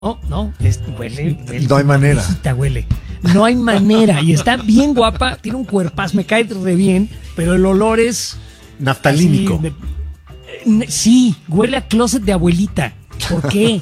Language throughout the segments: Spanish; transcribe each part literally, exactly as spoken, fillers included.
No, no, es, huele, huele. No hay manera. Huele. No hay manera. Y está bien guapa, tiene un cuerpaz, me cae re bien, pero el olor es... naftalínico. Así, de, sí, huele a closet de abuelita. ¿Por qué?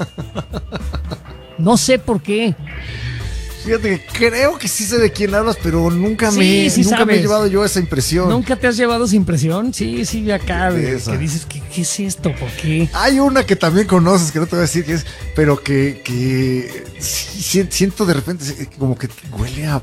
No sé por qué. Fíjate que creo que sí sé de quién hablas, pero nunca, Sí, me, sí nunca me he sabes. llevado yo esa impresión. ¿Nunca te has llevado esa impresión? Sí, sí, de acá, de, Esa. que dices, ¿qué, ¿qué es esto? ¿Por qué? Hay una que también conoces, que no te voy a decir qué es, pero que, que sí, sí, siento de repente como que huele a...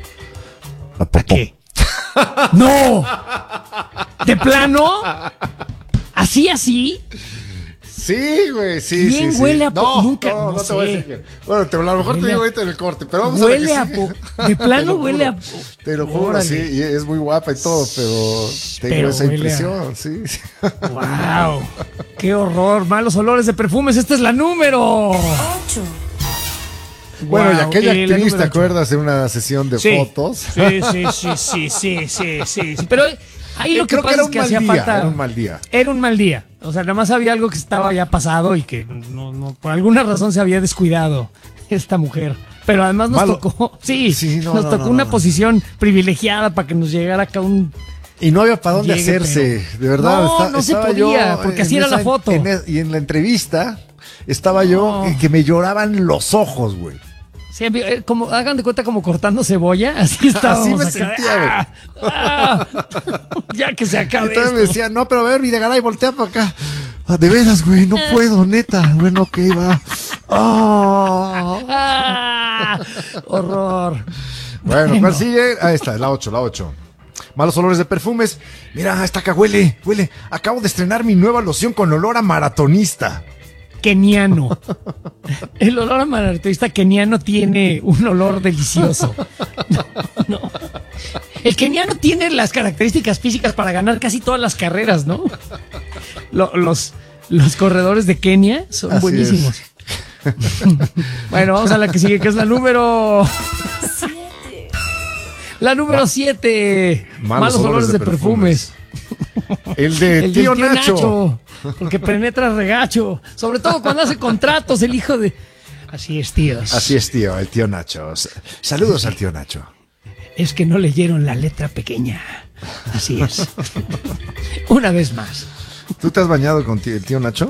¿A popó? ¿A qué? ¡No! ¿De plano? ¿Así, así? Sí, güey, sí, ¿Quién sí, sí. huele a po- no, nunca? No, no, No te sé. voy a decir quién. Bueno, te, a lo mejor Huele te digo a- ahorita en el corte, pero vamos Huele a a ver que po- sí. de plano Te lo huele juro. a... Te lo juro, Órale. sí, y es muy guapa y todo, pero tengo Pero esa huele a- impresión, sí. sí. ¡Wow! ¡Qué horror! Malos olores de perfumes. Esta es la número ocho. Bueno, y Wow, aquella eh, la actriz, número ¿te ocho. acuerdas de una sesión de Sí. fotos? Sí, sí, sí, sí, sí, sí, sí, sí. Pero ahí lo que Creo que pasa era es un que mal hacía día, falta... era un mal día. Era un mal día. O sea, nada más había algo que estaba ya pasado y que no, no, por alguna razón se había descuidado esta mujer. Pero además nos Malo. tocó, sí, Sí, no, nos no, tocó no, una no. posición privilegiada para que nos llegara acá un... Y no había para dónde Llegue, hacerse, de verdad. No, Está- no se estaba podía, yo porque en así era la esa- foto. en e- y en la entrevista estaba yo No. eh, que me lloraban los ojos, güey. Sí, eh, como, hagan de cuenta como cortando cebolla, así estábamos me acá. sentía, güey. ¡Ah! ¡Ah! Ya que se Y acabe entonces me esto. decía, no, pero a ver, Videgaray, voltea para acá. Ah, de veras, güey, no puedo, neta. Bueno, ok, va. Ah. ¡Ah! Horror. Bueno, ¿cuál sigue? Ahí está, la ocho, la ocho. Malos olores de perfumes. Mira, esta acá huele, huele. Acabo de estrenar mi nueva loción con olor a maratonista. Keniano. El olor a maratonista keniano tiene un olor delicioso. No, no. El keniano tiene las características físicas para ganar casi todas las carreras, ¿no? Lo- los, los corredores de Kenia son Así buenísimos. Bueno, vamos a la que sigue, que es la número... La número siete. Malos, olores, de, perfumes. El de El tío, del Nacho. Porque penetra regacho. Sobre todo cuando hace contratos, el hijo de... Así es, tíos. Así es, tío, el tío Nacho. S- Saludos al tío Nacho. Es que no leyeron la letra pequeña. Así es. Una vez más. ¿Tú te has bañado con tí- el tío Nacho?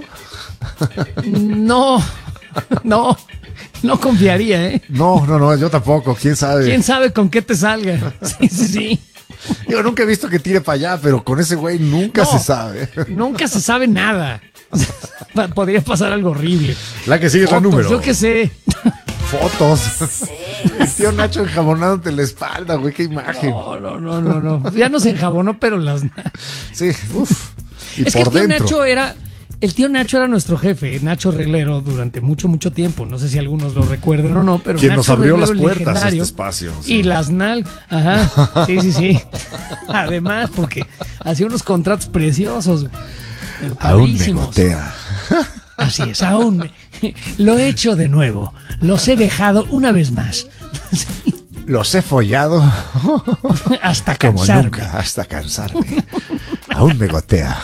No, no, no confiaría, ¿eh? No, no, no, yo tampoco, quién sabe. ¿Quién sabe con qué te salga? Sí, sí, sí. Digo, nunca he visto que tire para allá, pero con ese güey nunca No. se sabe. Nunca se sabe nada. O sea, pa- podría pasar algo horrible. La que sigue es la Fotos, número. Yo qué sé. Fotos. El tío Nacho enjabonándote la espalda, güey, qué imagen. No, no, no, no, no. Ya nos enjabonó, pero las... Sí, uff. Y Es que el por tío dentro. Nacho era... El tío Nacho era nuestro jefe, Nacho Reglero, durante mucho, mucho tiempo. No sé si algunos lo recuerdan o no, pero Quien Nacho nos abrió Reglero, las el puertas a legendario, este espacio, sí. Y las nal... Ajá, sí, sí, sí. Además, porque hacía unos contratos preciosos. Aún me padrísimos. gotea. Así es, aún me- lo he hecho de nuevo. Los he dejado una vez más. Los he follado Hasta como cansarme. nunca, hasta cansarme. Aún me gotea.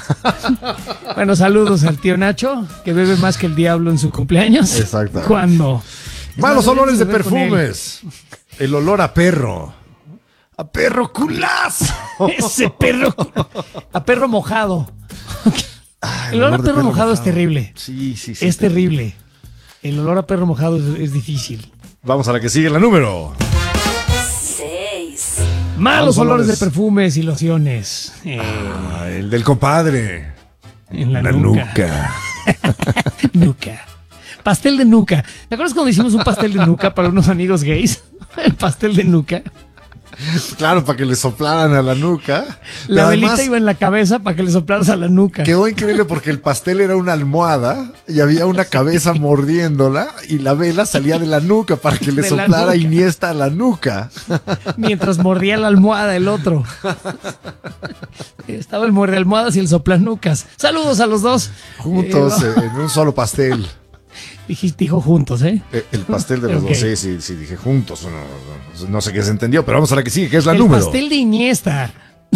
Bueno, saludos al tío Nacho, que bebe más que el diablo en su cumpleaños. Exacto. Cuando... Malos olores de beber con él. perfumes. El olor a perro. A perro culazo. Ese perro, a perro mojado. Ay, El olor a de perro mojado es terrible. Sí, sí, sí. Es terrible. El olor a perro mojado es, es difícil. Vamos a la que sigue, la número. seis. Malos Malos olores de olores. perfumes y lociones. Eh, Ah, el del compadre. en la, La nuca. nuca. Nuca. Pastel de nuca. ¿Te acuerdas cuando hicimos un pastel de nuca para unos amigos gays? El pastel de nuca. Claro, para que le soplaran a la nuca. Pero La velita además, iba en la cabeza para que le soplaras a la nuca. quedó increíble porque el pastel era una almohada y había una cabeza mordiéndola y la vela salía de la nuca para que le De la soplara nuca. Iniesta a la nuca. Mientras mordía la almohada el otro. Estaba el muerde almohadas y el soplanucas. Saludos a los dos. Juntos Eh, eh, en un solo pastel. dijiste, dijo juntos, ¿eh? Eh, El pastel de los Ok. dos. Sí, sí, sí, dije juntos. No, no, no sé qué se entendió, pero vamos a la que sigue, que es la el número. pastel de Iniesta.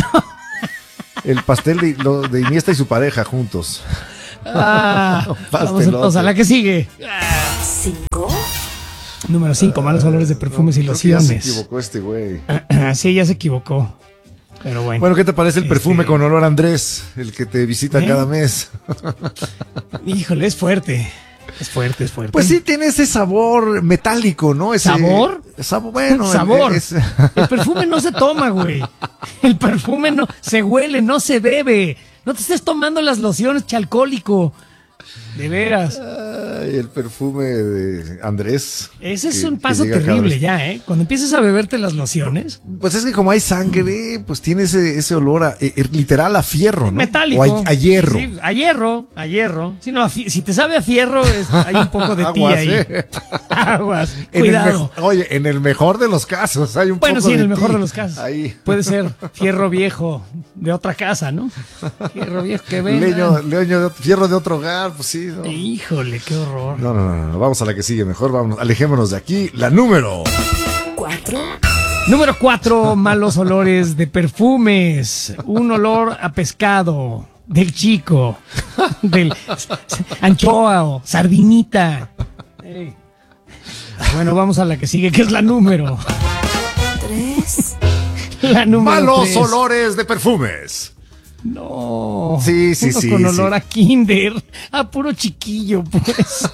El pastel de, lo- de Iniesta y su pareja juntos. Ah, vamos Pastelote. entonces a la que sigue. Ah. cinco. Número cinco, malos olores de perfumes y Creo que ya lociones. se equivocó este güey. Sí, ya se equivocó. Pero bueno. Bueno, ¿qué te parece el Este- perfume con olor a Andrés? El que te visita ¿Eh? cada mes. Híjole, es fuerte. Es fuerte, es fuerte. Pues sí, tiene ese sabor metálico, ¿no? Ese, ¿Sabor? Sabor, bueno. Sabor. es- El perfume no se toma, güey. El perfume no se huele, no se bebe. No te estés tomando las lociones, chalcólico. De veras. Ay, el perfume de Andrés. Ese es que- un que paso llega cada terrible vez. ya, ¿eh? Cuando empiezas a beberte las lociones. Pues es que como hay sangre, pues tiene ese, ese olor a, eh, literal a fierro, ¿no? Metálico. O a, a hierro. Sí, a hierro, a hierro. Si, no, a fi- si te sabe a fierro, es- hay un poco de ti Aguas, ahí. ¿eh? Aguas, En el cuidado. me- oye, en el mejor de los casos hay un Bueno, poco sí, en de el mejor ti de los casos. Ahí. Puede ser fierro viejo de otra casa, ¿no? Fierro viejo que ven. Leño, leño de, fierro de otro hogar, pues sí. No. Híjole, qué horror. No, no, no, no, vamos a la que sigue mejor, vamos, alejémonos de aquí. La número. Cuatro. Número cuatro, malos olores de perfumes. Un olor a pescado, del chico, del anchoa o sardinita. Ey. Bueno, vamos a la que sigue, que es la número. Tres. La número Malos tres. olores de perfumes. No. Sí, sí, Uno sí, con sí. olor a kinder, a puro chiquillo, pues.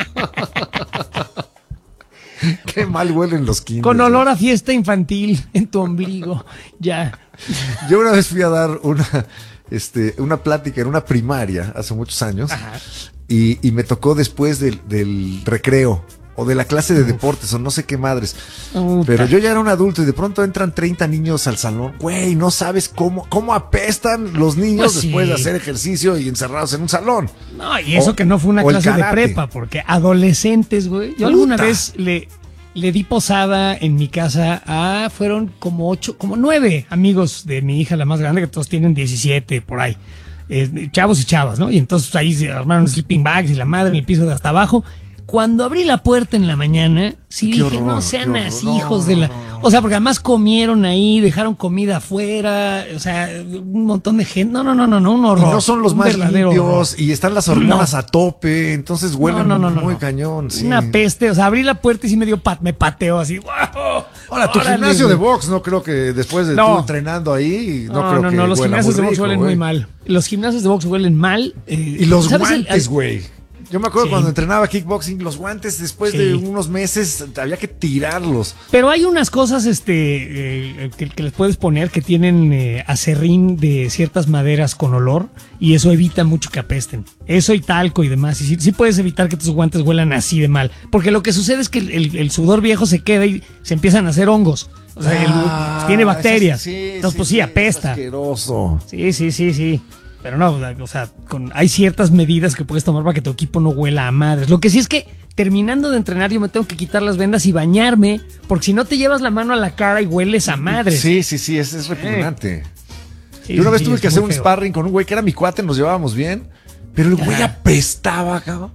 Qué mal huelen los kinders. Con olor a fiesta infantil en tu ombligo. Ya. Yo una vez fui a dar una, este, una plática en una primaria hace muchos años Ajá. y, y me tocó después del, del recreo o de la clase de deportes o no sé qué madres. Puta. Pero yo ya era un adulto y de pronto entran treinta niños al salón. Güey, no sabes cómo, cómo apestan los niños Pues sí. después de hacer ejercicio y encerrados en un salón. No, y eso O- que no fue una o el clase de karate. prepa, porque adolescentes, güey. Yo alguna Puta. vez le, le di posada en mi casa a, fueron como ocho, como nueve amigos de mi hija, la más grande, que todos tienen diecisiete, por ahí. Eh, chavos y chavas, ¿no? Y entonces ahí se armaron sleeping bags y la madre en el piso de hasta abajo. Cuando abrí la puerta en la mañana, sí Qué dije, horror, no sean qué horror. así, No, hijos de la... O sea, porque además comieron ahí, dejaron comida afuera, o sea, un montón de gente. No, no, no, no, no, un Y horror. no son los un más verdadero limpios horror. y están las hormonas No. a tope, entonces huelen No, no, no, no, muy no. cañón. Sí. Una peste, o sea, abrí la puerta y sí me dio pat, me pateó así. ¡Wow! Ahora, tu Órale, gimnasio de güey. box, no creo que después de No. tú entrenando ahí, no, No, creo no, que no, los huela gimnasios de muy box rico, huelen güey. muy mal. Los gimnasios de box huelen mal. eh, Y los ¿sabes el- guantes, el- güey. Yo me acuerdo Sí. cuando entrenaba kickboxing, los guantes después Sí. de unos meses había que tirarlos. Pero hay unas cosas este, eh, que, que les puedes poner que tienen eh, acerrín de ciertas maderas con olor y eso evita mucho que apesten. Eso y talco y demás. Y sí, sí puedes evitar que tus guantes huelan así de mal. Porque lo que sucede es que el, el- el sudor viejo se queda y se empiezan a hacer hongos. O sea, el- Ah, tiene bacterias. sí, sí, Entonces, pues sí, es apesta. asqueroso. Sí, sí, sí, sí. Pero no, o sea, con, hay ciertas medidas que puedes tomar para que tu equipo no huela a madres. Lo que sí es que terminando de entrenar yo me tengo que quitar las vendas y bañarme, porque si no te llevas la mano a la cara y hueles a madres. Sí, sí, sí, es, es repugnante. Sí, Yo una sí, vez sí, tuve es que hacer muy un feo. sparring con un güey que era mi cuate, nos llevábamos bien, pero el güey Ajá. apestaba, cabrón.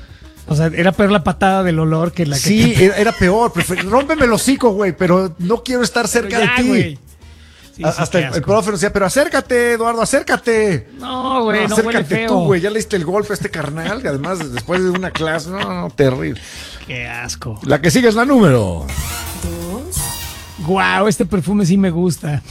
O sea, era peor la patada del olor que la que Sí, te- era, era peor. prefer- Rómpeme el hocico, güey, pero no quiero estar cerca Pero ya, de ti. güey. Sí, A- sí, Hasta qué el, el asco. profe nos decía, pero acércate, Eduardo, acércate. No, güey, no, huele acércate feo. tú, güey. Ya le diste el golpe a este carnal, que además después de una clase, no, no, terrible. Qué asco. La que sigue es la número. Dos. Guau, este perfume sí me gusta.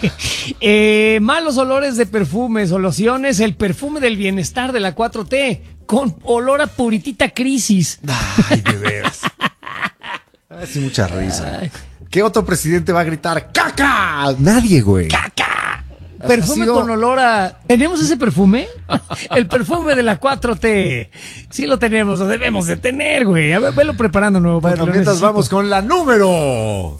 Eh, malos olores de perfumes o lociones, el perfume del bienestar de la cuatro T, con olor a puritita crisis. Ay, de veras. Ay, sí, mucha risa. ¿Qué otro presidente va a gritar ¡caca! Nadie, güey. ¡Caca! Perfume sido- con olor a... ¿Tenemos ese perfume? El perfume de la cuatro T. Sí lo tenemos, lo debemos de tener, güey. A ver, velo preparando nuevo. Bueno, mientras vamos con la número.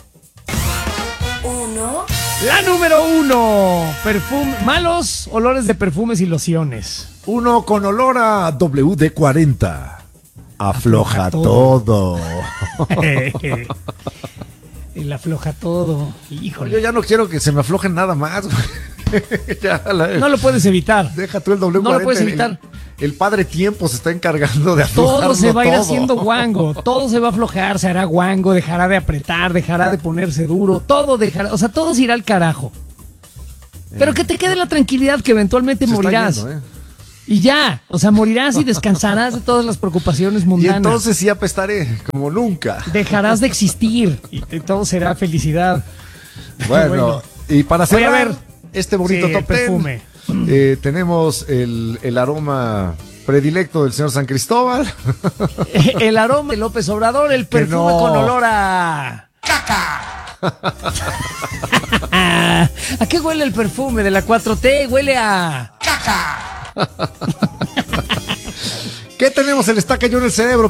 Uno. La número uno. Perfume... Malos olores de perfumes y lociones. Uno con olor a W D cuarenta. Afloja, Afloja todo. El afloja todo. Yo Híjole. ya no quiero que se me aflojen nada más, güey. Ya, la- No lo puedes evitar. Deja tú el W cuarenta. No lo puedes el- evitar. El, padre tiempo se está encargando de aflojarlo Todo se va a ir todo. haciendo guango, todo se va a aflojar, se hará guango, dejará de apretar, dejará de ponerse duro, todo dejará, o sea, todo se irá al carajo. Pero que te quede la tranquilidad que eventualmente Se está morirás. yendo, ¿eh? Y ya, o sea, morirás y descansarás de todas las preocupaciones Y mundanas. entonces sí apestaré, como nunca. Dejarás de existir y y todo será felicidad. Bueno, Bueno. y para Voy a cerrar ver. este bonito Sí, top el perfume. ten, eh, tenemos el, el aroma predilecto del señor San Cristóbal. El aroma de López Obrador, el Que perfume no. con olor a... ¡caca! ¿A qué huele el perfume de la cuatro T? Huele a... ¡caca! ¿Qué tenemos? El estaca yo en el cerebro.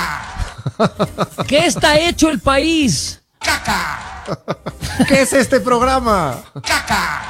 ¿Qué está hecho el país? ¿Qué es este programa?